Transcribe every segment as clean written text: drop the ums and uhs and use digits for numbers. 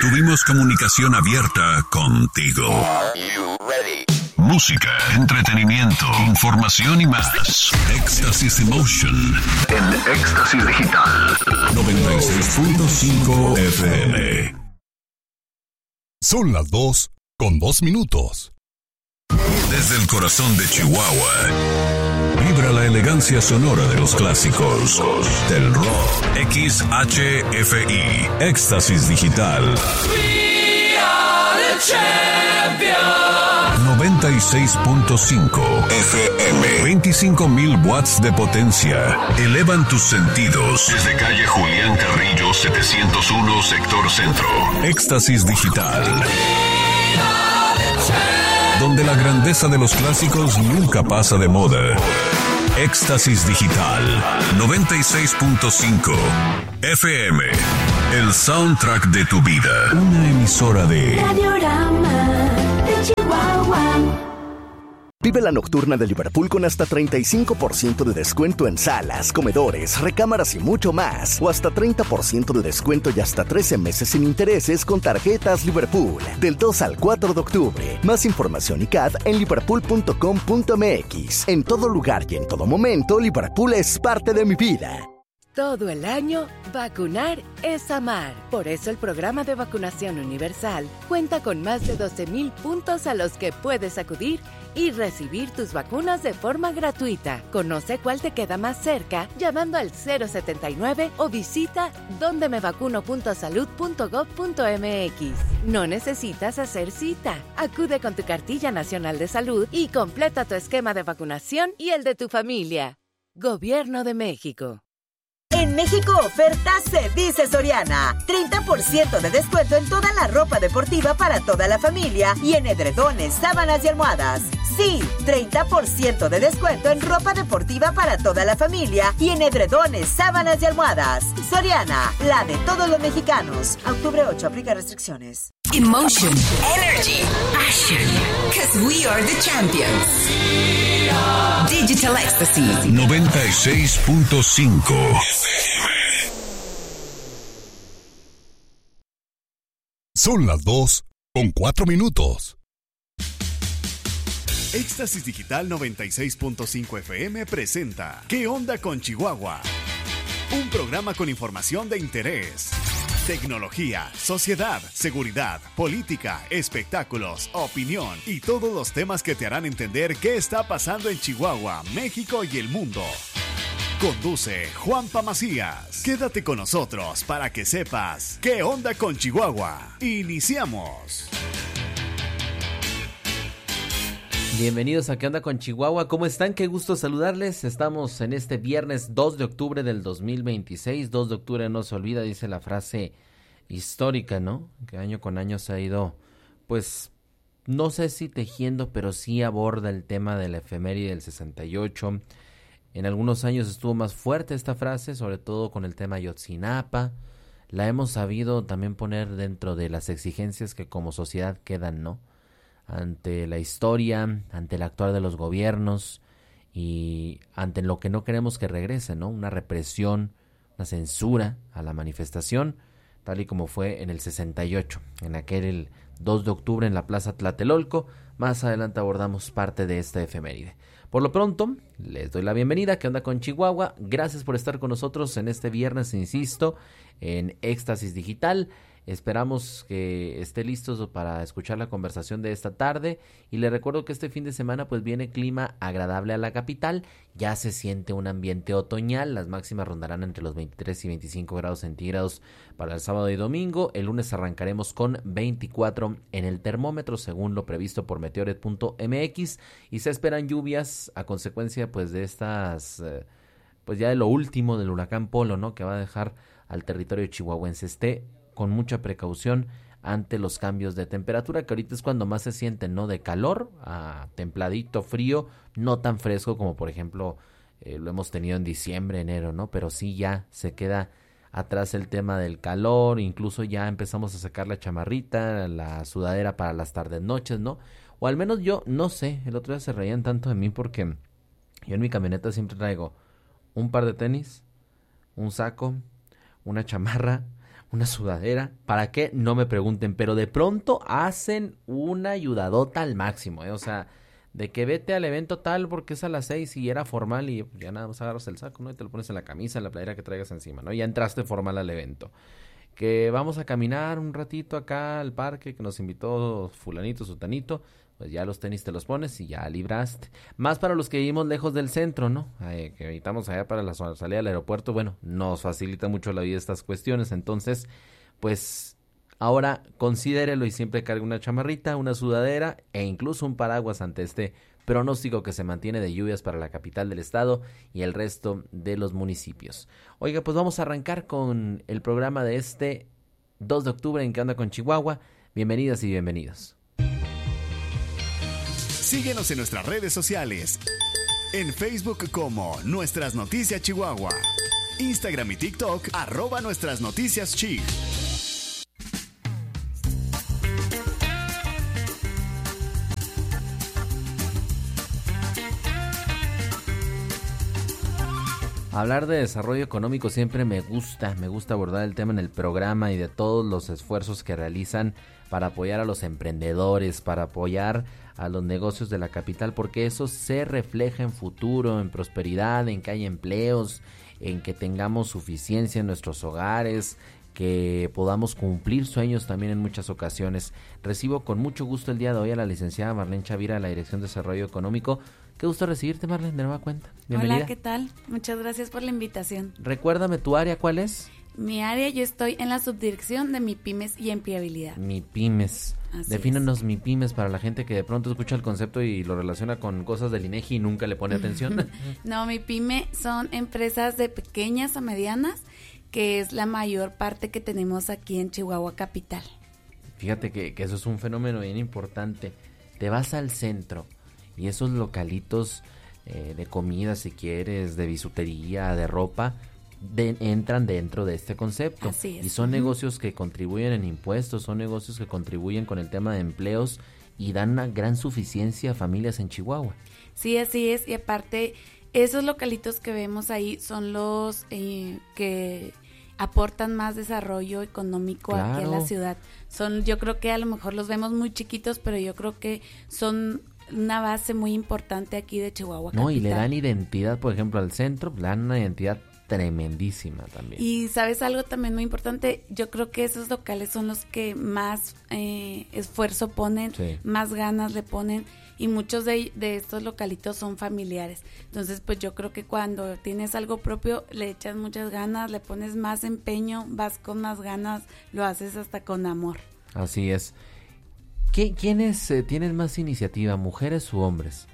Tuvimos comunicación abierta contigo. Música, entretenimiento, información y más. Éxtasis Emotion en Éxtasis Digital 96.5 FM. Son las 2:02. Desde el corazón de Chihuahua, vibra la elegancia sonora de los clásicos del rock. XHFI, Éxtasis Digital. We are the champions. 96.5 FM. 25,000 watts de potencia. Elevan tus sentidos. Desde calle Julián Carrillo, 701, sector centro. Éxtasis Digital. Donde la grandeza de los clásicos nunca pasa de moda. Éxtasis Digital 96.5 FM. El soundtrack de tu vida. Una emisora de Radiorama de Chihuahua. Vive la nocturna de Liverpool con hasta 35% de descuento en salas, comedores, recámaras y mucho más. O hasta 30% de descuento y hasta 13 meses sin intereses con tarjetas Liverpool. Del 2 al 4 de octubre. Más información y CAD en liverpool.com.mx. En todo lugar y en todo momento, Liverpool es parte de mi vida. Todo el año, vacunar es amar. Por eso el programa de vacunación universal cuenta con más de 12,000 puntos a los que puedes acudir y recibir tus vacunas de forma gratuita. Conoce cuál te queda más cerca llamando al 079 o visita dondemevacuno.salud.gov.mx. No necesitas hacer cita. Acude con tu cartilla nacional de salud y completa tu esquema de vacunación y el de tu familia. Gobierno de México. En México oferta se dice Soriana. 30% de descuento en toda la ropa deportiva para toda la familia y en edredones, sábanas y almohadas. Sí, 30% de descuento en ropa deportiva para toda la familia y en edredones, sábanas y almohadas. Soriana, la de todos los mexicanos. Octubre 8, aplica restricciones. Emotion, energy, passion, because we are the champions. Digital Ecstasy 96.5. Son las 2:04. Éxtasis Digital 96.5 FM presenta ¿Qué onda con Chihuahua? Un programa con información de interés. Tecnología, sociedad, seguridad, política, espectáculos, opinión y todos los temas que te harán entender qué está pasando en Chihuahua, México y el mundo. Conduce Juanpa Macías. Quédate con nosotros para que sepas qué onda con Chihuahua. Iniciamos. Bienvenidos a ¿Qué onda con Chihuahua? ¿Cómo están? Qué gusto saludarles. Estamos en este viernes 2 de octubre del 2026. 2 de octubre no se olvida, dice la frase histórica, ¿no? Que año con año se ha ido, pues, no sé si tejiendo, pero sí aborda el tema de la efeméride del 68. En algunos años estuvo más fuerte esta frase, sobre todo con el tema Ayotzinapa. La hemos sabido también poner dentro de las exigencias que como sociedad quedan, ¿no? Ante la historia, ante el actuar de los gobiernos y ante lo que no queremos que regrese, ¿no? Una represión, una censura a la manifestación, tal y como fue en el 68, en aquel 2 de octubre en la Plaza Tlatelolco. Más adelante abordamos parte de esta efeméride. Por lo pronto, les doy la bienvenida. ¿Qué onda con Chihuahua? Gracias por estar con nosotros en este viernes, insisto, en Éxtasis Digital. Esperamos que esté listos para escuchar la conversación de esta tarde y le recuerdo que este fin de semana pues viene clima agradable a la capital, ya se siente un ambiente otoñal, las máximas rondarán entre los 23 y 25 grados centígrados para el sábado y domingo. El lunes arrancaremos con 24 en el termómetro según lo previsto por meteoret.mx y se esperan lluvias a consecuencia pues de estas pues ya de lo último del huracán Polo, ¿no? Que va a dejar al territorio chihuahuense. Con mucha precaución ante los cambios de temperatura, que ahorita es cuando más se siente, ¿no? De calor a templadito, frío, no tan fresco como por ejemplo lo hemos tenido en diciembre, enero, ¿no? Pero sí ya se queda atrás el tema del calor, incluso ya empezamos a sacar la chamarrita, la sudadera para las tardes, noches, ¿no? O al menos yo, no sé, el otro día se reían tanto de mí porque yo en mi camioneta siempre traigo un par de tenis, un saco, una chamarra, una sudadera. ¿Para qué? No me pregunten, pero de pronto hacen una ayudadota al máximo, o sea, de que vete al evento tal porque es a las 6 y era formal y ya nada más agarras el saco, ¿no? Y te lo pones en la camisa, en la playera que traigas encima, ¿no? Ya entraste formal al evento. Que vamos a caminar un ratito acá al parque que nos invitó fulanito, sutanito, pues ya los tenis te los pones y ya libraste. Más para los que vivimos lejos del centro, ¿no? Que evitamos allá para la salida del aeropuerto, bueno, nos facilita mucho la vida estas cuestiones, entonces, pues ahora considérelo y siempre cargue una chamarrita, una sudadera e incluso un paraguas ante este pronóstico que se mantiene de lluvias para la capital del estado y el resto de los municipios. Oiga, pues vamos a arrancar con el programa de este 2 de octubre en ¿Qué onda con Chihuahua? Bienvenidas y bienvenidos. Síguenos en nuestras redes sociales. En Facebook como Nuestras Noticias Chihuahua. Instagram y TikTok @Nuestras Noticias Chi. Hablar de desarrollo económico siempre me gusta abordar el tema en el programa y de todos los esfuerzos que realizan para apoyar a los emprendedores, para apoyar a los negocios de la capital, porque eso se refleja en futuro, en prosperidad, en que haya empleos, en que tengamos suficiencia en nuestros hogares, que podamos cumplir sueños también en muchas ocasiones. Recibo con mucho gusto el día de hoy a la licenciada Marlene Chavira de la Dirección de Desarrollo Económico. Qué gusto recibirte, Marlene, de nueva cuenta. Bienvenida. Hola, ¿qué tal? Muchas gracias por la invitación. Recuérdame tu área, ¿cuál es? Mi área, yo estoy en la subdirección de MIPYMES y empleabilidad. MIPYMES. Defínanos MIPYMES para la gente que de pronto escucha el concepto y lo relaciona con cosas del INEGI y nunca le pone atención. No, MIPYME son empresas de pequeñas a medianas, que es la mayor parte que tenemos aquí en Chihuahua capital. Fíjate que eso es un fenómeno bien importante. Te vas al centro y esos localitos de comida, si quieres, de bisutería, de ropa, entran dentro de este concepto. Así es. Y son negocios que contribuyen en impuestos, son negocios que contribuyen con el tema de empleos y dan una gran suficiencia a familias en Chihuahua. Sí, así es. Y aparte, esos localitos que vemos ahí son los que aportan más desarrollo económico, claro, aquí en la ciudad. Yo creo que a lo mejor los vemos muy chiquitos, pero yo creo que son una base muy importante aquí de Chihuahua capital. Y le dan identidad, por ejemplo, al centro, le dan una identidad tremendísima también. Y ¿sabes algo también muy importante? Yo creo que esos locales son los que más esfuerzo ponen, sí, más ganas le ponen, y muchos de estos localitos son familiares. Entonces, pues yo creo que cuando tienes algo propio, le echas muchas ganas, le pones más empeño, vas con más ganas, lo haces hasta con amor. Así es. ¿Quiénes tienen más iniciativa, mujeres u hombres?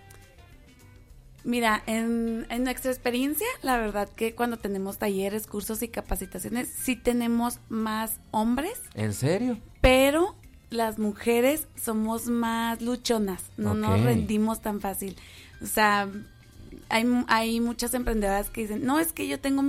Mira, en nuestra experiencia, la verdad que cuando tenemos talleres, cursos y capacitaciones, sí tenemos más hombres. ¿En serio? Pero las mujeres somos más luchonas, no nos rendimos tan fácil. O sea, hay muchas emprendedoras que dicen, no, es que yo tengo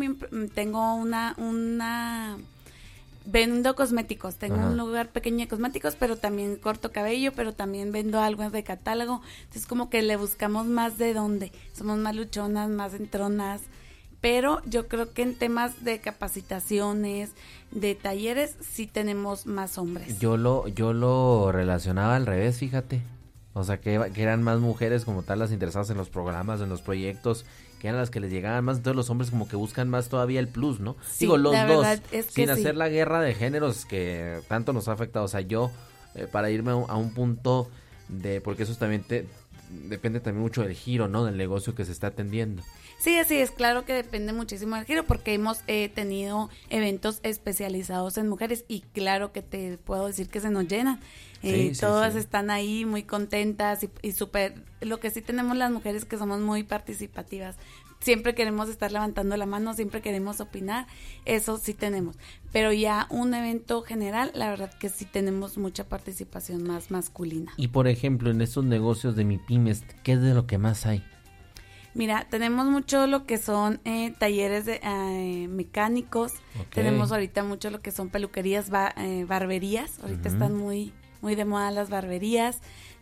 una vendo cosméticos, tengo un lugar pequeño de cosméticos, pero también corto cabello, pero también vendo algo de catálogo. Entonces como que le buscamos más de dónde, somos más luchonas, más entronas, pero yo creo que en temas de capacitaciones, de talleres, sí tenemos más hombres. Yo lo relacionaba al revés, fíjate. O sea, que eran más mujeres como tal las interesadas en los programas, en los proyectos, que eran las que les llegaban más. Entonces los hombres como que buscan más todavía el plus, ¿no? Sí, digo, los dos, sin hacer sí, la guerra de géneros que tanto nos ha afectado. O sea, yo, para irme a un punto porque eso también depende también mucho del giro, ¿no? Del negocio que se está atendiendo. Sí, así es, claro que depende muchísimo del giro, porque hemos tenido eventos especializados en mujeres y claro que te puedo decir que se nos llenan. Todas están ahí muy contentas y súper. Lo que sí tenemos las mujeres que somos muy participativas. Siempre queremos estar levantando la mano, siempre queremos opinar, eso sí tenemos. Pero ya un evento general, la verdad que sí tenemos mucha participación más masculina. Y por ejemplo, en estos negocios de MIPYMES, ¿qué es de lo que más hay? Mira, tenemos mucho lo que son talleres de mecánicos, tenemos ahorita mucho lo que son peluquerías, barberías, ahorita están muy de moda las barberías,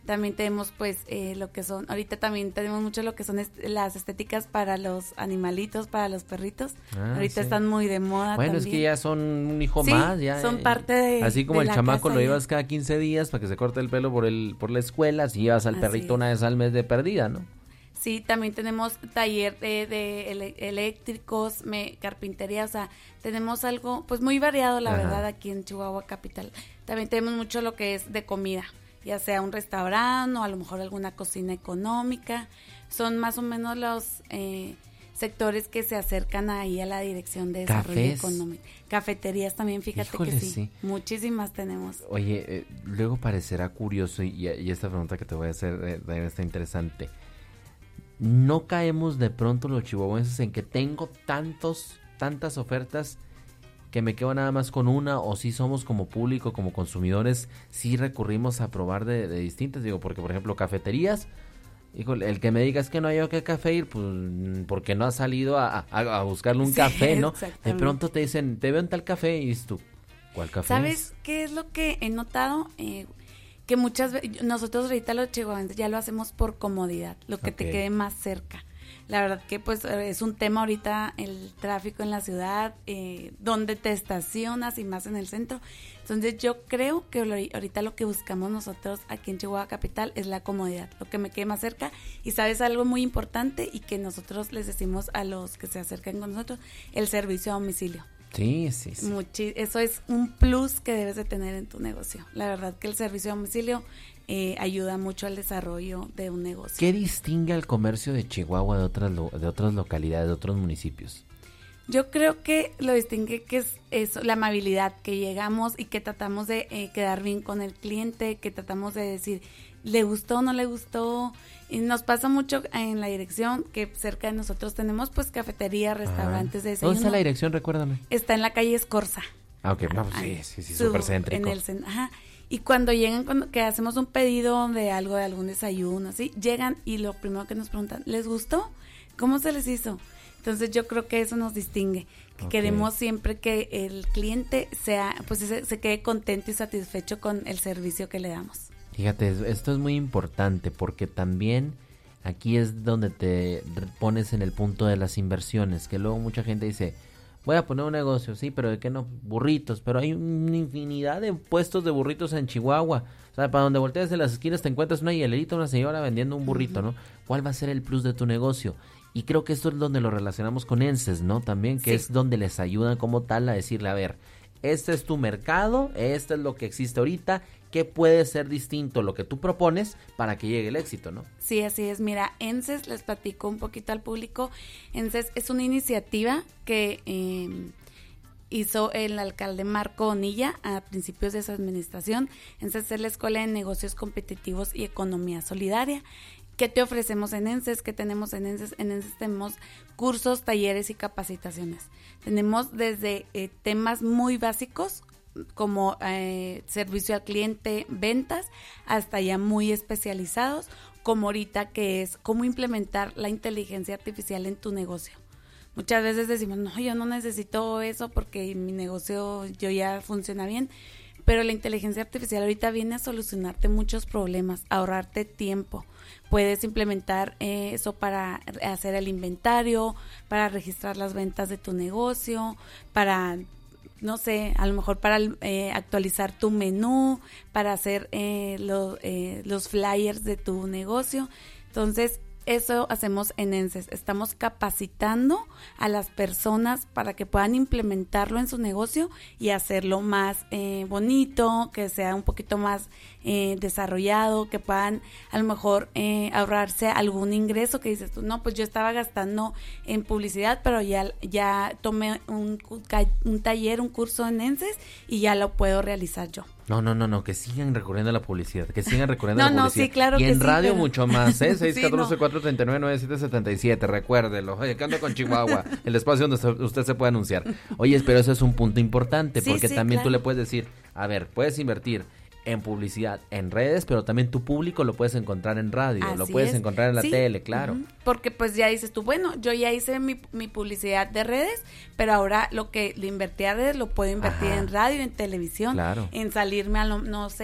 También tenemos pues lo que son, ahorita también tenemos mucho lo que son las estéticas para los animalitos, para los perritos. Ahorita están muy de moda. Bueno, también. Es que ya son un hijo más, ya. Son parte de así como de el la chamaco casa lo ya. llevas cada 15 días para que se corte el pelo por la escuela, si llevas al Así perrito es. una vez al mes de perdida, ¿no? Sí, también tenemos taller de eléctricos, carpintería, o sea, tenemos algo pues muy variado, la verdad, aquí en Chihuahua Capital. También tenemos mucho lo que es de comida, ya sea un restaurante o a lo mejor alguna cocina económica. Son más o menos los sectores que se acercan ahí a la Dirección de Desarrollo Económico. Cafeterías también, fíjate. Híjole, que sí, muchísimas tenemos. Oye, luego parecerá curioso y esta pregunta que te voy a hacer está interesante. ¿No caemos de pronto los chihuahuenses en que tengo tantas ofertas que me quedo nada más con una, o si somos como público, como consumidores, si recurrimos a probar de distintas? Digo, porque por ejemplo cafeterías, híjole, el que me diga es que no hay que café ir, pues porque no has salido a buscarle un café, ¿no? De pronto te dicen, te veo en tal café, y dices tú, ¿cuál café? ¿Sabes qué es lo que he notado? Que muchas veces, nosotros ahorita los chihuahuenses ya lo hacemos por comodidad, lo que te quede más cerca. La verdad que pues es un tema ahorita el tráfico en la ciudad, donde te estacionas y más en el centro. Entonces yo creo que ahorita lo que buscamos nosotros aquí en Chihuahua Capital es la comodidad, lo que me quede más cerca. Y sabes algo muy importante y que nosotros les decimos a los que se acercan con nosotros, el servicio a domicilio. Sí. Eso es un plus que debes de tener en tu negocio. La verdad que el servicio a domicilio ayuda mucho al desarrollo de un negocio. ¿Qué distingue al comercio de Chihuahua de otras localidades, de otros municipios? Yo creo que lo distingue que es eso, la amabilidad, que llegamos y que tratamos de quedar bien con el cliente, que tratamos de decir, ¿le gustó o no le gustó? Y nos pasa mucho en la dirección que cerca de nosotros tenemos pues cafeterías, restaurantes de desayuno. ¿Dónde está la dirección? Recuérdame. Está en la calle Escorza. Ah, ok, no, sí, súper céntrico. Y cuando llegan, que hacemos un pedido de algo, de algún desayuno, así, llegan y lo primero que nos preguntan, ¿les gustó? ¿Cómo se les hizo? Entonces yo creo que eso nos distingue, que queremos siempre que el cliente se quede contento y satisfecho con el servicio que le damos. Fíjate, esto es muy importante porque también aquí es donde te pones en el punto de las inversiones, que luego mucha gente dice, voy a poner un negocio, sí, pero ¿de qué no? Burritos, pero hay una infinidad de puestos de burritos en Chihuahua. O sea, para donde volteas en las esquinas te encuentras una hielerita, una señora vendiendo un burrito, ¿no? ¿Cuál va a ser el plus de tu negocio? Y creo que esto es donde lo relacionamos con ENSES, ¿no? También, que es donde les ayudan como tal a decirle, a ver, este es tu mercado, esto es lo que existe ahorita, ¿qué puede ser distinto lo que tú propones para que llegue el éxito, no? Sí, así es. Mira, ENSES, les platico un poquito al público. ENSES es una iniciativa que hizo el alcalde Marco Bonilla a principios de su administración. ENSES es la Escuela de Negocios Competitivos y Economía Solidaria. ¿Qué te ofrecemos en ENSES? ¿Qué tenemos en ENSES? En ENSES tenemos cursos, talleres y capacitaciones. Tenemos desde temas muy básicos como servicio al cliente, ventas, hasta ya muy especializados, como ahorita que es cómo implementar la inteligencia artificial en tu negocio. Muchas veces decimos, no, yo no necesito eso porque mi negocio yo ya funciona bien, pero la inteligencia artificial ahorita viene a solucionarte muchos problemas, a ahorrarte tiempo. Puedes implementar eso para hacer el inventario, para registrar las ventas de tu negocio, para, no sé, a lo mejor para actualizar tu menú, para hacer los flyers de tu negocio. Entonces, eso hacemos en ENSES. Estamos capacitando a las personas para que puedan implementarlo en su negocio y hacerlo más bonito, que sea un poquito más desarrollado, que puedan a lo mejor ahorrarse algún ingreso que dices tú, no, pues yo estaba gastando en publicidad, pero ya tomé un taller, un curso en ENSES y ya lo puedo realizar yo. No, que sigan recurriendo a la publicidad, que sigan recurriendo a la publicidad. Sí, claro y que en sí, radio pero... mucho más, 614-439-9777, recuérdelo. Oye, ¿qué ando con Chihuahua? El espacio donde usted se puede anunciar. Oye, pero eso es un punto importante, porque también claro, tú le puedes decir, a ver, puedes invertir en publicidad, en redes, pero también tu público lo puedes encontrar en radio, lo puedes encontrar en la tele, claro. Porque pues ya dices tú, bueno, yo ya hice mi publicidad de redes, pero ahora lo que le invertí a redes lo puedo invertir en radio, en televisión, en salirme a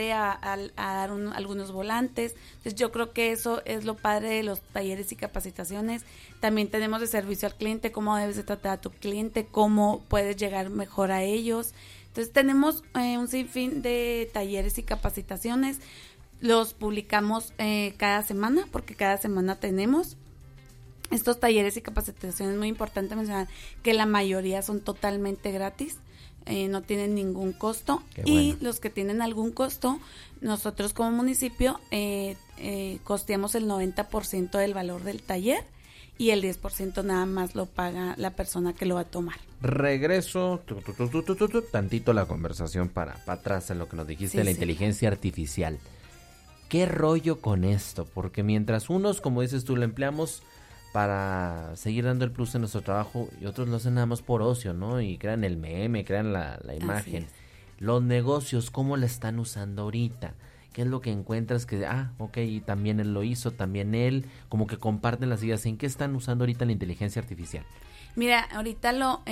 dar algunos volantes. Entonces yo creo que eso es lo padre de los talleres y capacitaciones. También tenemos de servicio al cliente, cómo debes de tratar a tu cliente, cómo puedes llegar mejor a ellos. Entonces tenemos un sinfín de talleres y capacitaciones, los publicamos cada semana, porque cada semana tenemos estos talleres y capacitaciones. Es muy importante mencionar que la mayoría son totalmente gratis, no tienen ningún costo. Y los que tienen algún costo, nosotros como municipio costeamos el 90% del valor del taller, y el 10% nada más lo paga la persona que lo va a tomar. Regreso tantito la conversación para atrás en lo que nos dijiste de la inteligencia artificial. ¿Qué rollo con esto? Porque mientras unos, como dices tú, lo empleamos para seguir dando el plus en nuestro trabajo, y otros lo hacen nada más por ocio, ¿no? Y crean el meme, crean la imagen. Los negocios, ¿cómo la están usando ahorita? ¿Qué es lo que encuentras que, y también él lo hizo, también él, como que comparten las ideas? ¿En qué están usando ahorita la inteligencia artificial? Mira, ahorita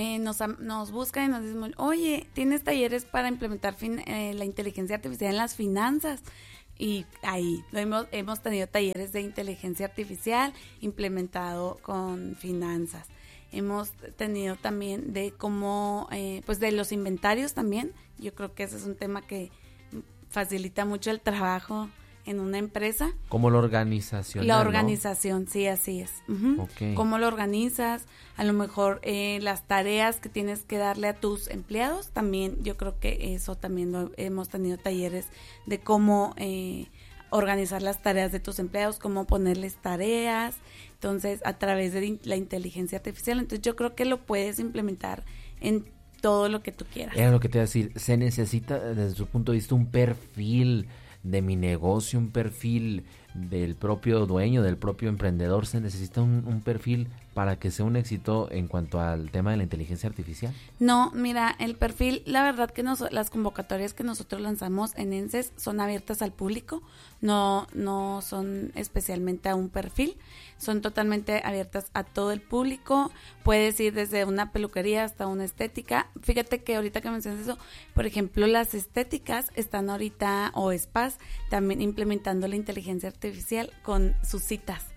nos buscan y nos dicen, oye, ¿tienes talleres para implementar la inteligencia artificial en las finanzas? Y ahí hemos tenido talleres de inteligencia artificial implementado con finanzas. Hemos tenido también de cómo, pues de los inventarios también. Yo creo que ese es un tema que facilita mucho el trabajo en una empresa. ¿Cómo lo organización? La organización, sí, así es. ¿Cómo lo organizas? A lo mejor las tareas que tienes que darle a tus empleados, también yo creo que eso también hemos tenido talleres de cómo organizar las tareas de tus empleados, cómo ponerles tareas, entonces a través de la inteligencia artificial. Entonces yo creo que lo puedes implementar en todo lo que tú quieras. Era lo que te iba a decir, se necesita desde su punto de vista un perfil de mi negocio, un perfil del propio dueño, del propio emprendedor. Se necesita un perfil para que sea un éxito en cuanto al tema de la inteligencia artificial. No, mira, el perfil, la verdad que las convocatorias que nosotros lanzamos en ENSES son abiertas al público, no son especialmente a un perfil, son totalmente abiertas a todo el público. Puedes ir desde una peluquería hasta una estética. Fíjate que ahorita que mencionas eso, por ejemplo, las estéticas están ahorita, o spas, también implementando la inteligencia artificial con sus citas.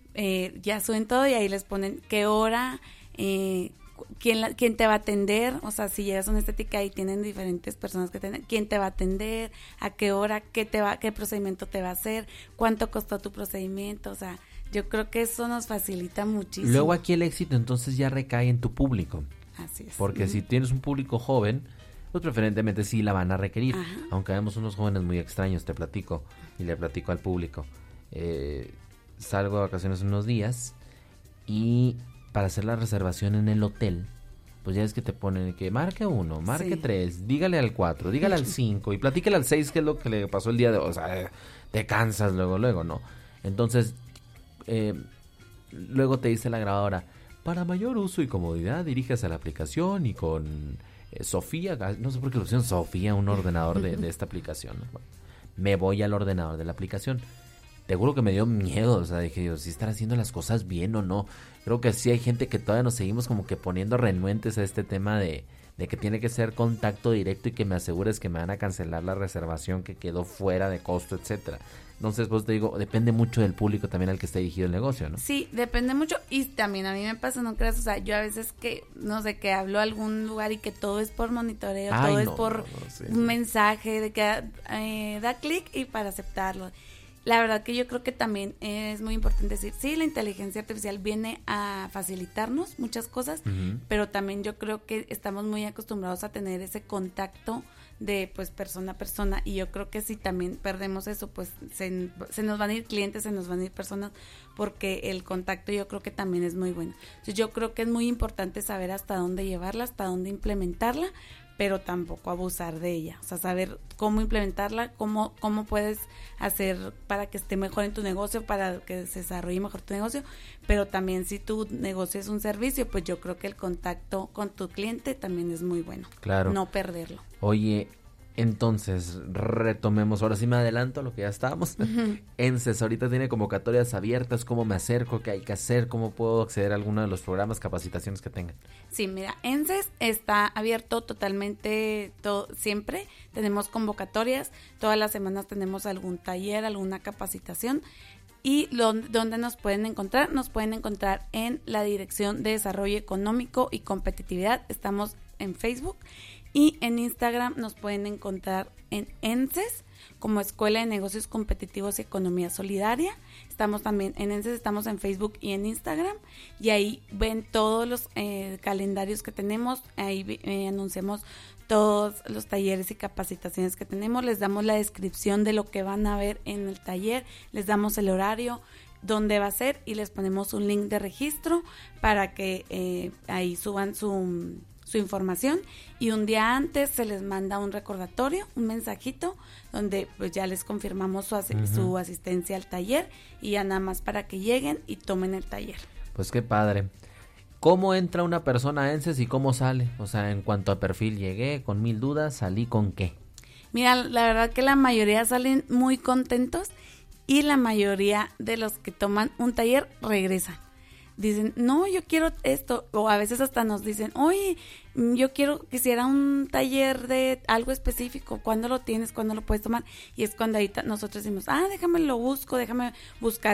Ya suben todo y ahí les ponen qué hora, quién te va a atender. O sea, si llegas a una estética y tienen diferentes personas que tienen, quién te va a atender, a qué hora, qué procedimiento te va a hacer, cuánto costó tu procedimiento. O sea, yo creo que eso nos facilita muchísimo. Luego aquí el éxito entonces ya recae en tu público. Así es. Porque si tienes un público joven, pues preferentemente sí la van a requerir. Aunque vemos unos jóvenes muy extraños, te platico y le platico al público. Salgo de vacaciones unos días y para hacer la reservación en el hotel, pues ya es que te ponen que marque 1, marque 3, dígale al 4, dígale al 5 y platíquele al 6 qué es lo que le pasó el día de hoy. O sea, te cansas luego, ¿no? Entonces, luego te dice la grabadora, para mayor uso y comodidad diríjase a la aplicación y con Sofía, no sé por qué le pusieron Sofía, un ordenador de esta aplicación, ¿no? Bueno, me voy al ordenador de la aplicación. Te juro que me dio miedo, o sea, dije yo, si están haciendo las cosas bien o no. Creo que sí hay gente que todavía nos seguimos como que poniendo renuentes a este tema de que tiene que ser contacto directo y que me asegures que me van a cancelar la reservación que quedó fuera de costo, etcétera. Entonces, pues te digo, depende mucho del público también al que esté dirigido el negocio, ¿no? Sí, depende mucho y también a mí me pasa, no creas, o sea, yo a veces que, no sé, que hablo a algún lugar y que todo es por monitoreo, es por un mensaje de que da clic y para aceptarlo. La verdad que yo creo que también es muy importante decir, sí, la inteligencia artificial viene a facilitarnos muchas cosas, pero también yo creo que estamos muy acostumbrados a tener ese contacto de pues persona a persona, y yo creo que si también perdemos eso, pues se nos van a ir clientes, se nos van a ir personas, porque el contacto yo creo que también es muy bueno. Entonces yo creo que es muy importante saber hasta dónde llevarla, hasta dónde implementarla, pero tampoco abusar de ella, o sea, saber cómo implementarla, cómo puedes hacer para que esté mejor en tu negocio, para que se desarrolle mejor tu negocio, pero también si tu negocio es un servicio, pues yo creo que el contacto con tu cliente también es muy bueno. Claro. No perderlo. Oye, Entonces, retomemos, ahora sí me adelanto a lo que ya estábamos. ENCES ahorita tiene convocatorias abiertas, ¿cómo me acerco? ¿Qué hay que hacer? ¿Cómo puedo acceder a alguno de los programas, capacitaciones que tengan? Sí, mira, ENCES está abierto totalmente siempre, tenemos convocatorias, todas las semanas tenemos algún taller, alguna capacitación. ¿Y dónde nos pueden encontrar? Nos pueden encontrar en la Dirección de Desarrollo Económico y Competitividad, estamos en Facebook. Y en Instagram nos pueden encontrar en ENCES como Escuela de Negocios Competitivos y Economía Solidaria. Estamos también en ENCES, estamos en Facebook y en Instagram. Y ahí ven todos los calendarios que tenemos. Ahí anunciamos todos los talleres y capacitaciones que tenemos. Les damos la descripción de lo que van a ver en el taller. Les damos el horario, dónde va a ser y les ponemos un link de registro para que ahí suban su información, y un día antes se les manda un recordatorio, un mensajito donde pues ya les confirmamos su asistencia al taller, y ya nada más para que lleguen y tomen el taller. Pues qué padre. ¿Cómo entra una persona a ENCES y cómo sale? O sea, en cuanto a perfil, llegué con 1000 dudas, ¿salí con qué? Mira, la verdad que la mayoría salen muy contentos, y la mayoría de los que toman un taller regresan. Dicen, no, yo quiero esto, o a veces hasta nos dicen, oye, quisiera un taller de algo específico, ¿cuándo lo tienes? ¿Cuándo lo puedes tomar? Y es cuando ahí nosotros decimos, déjame buscar